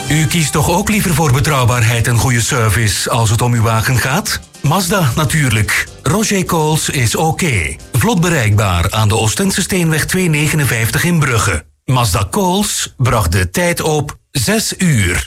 U kiest toch ook liever voor betrouwbaarheid en goede service als het om uw wagen gaat? Mazda natuurlijk. Roger Coles is oké. Vlot bereikbaar aan de Oostense Steenweg 259 in Brugge. Mazda Coles bracht de tijd op 6 uur.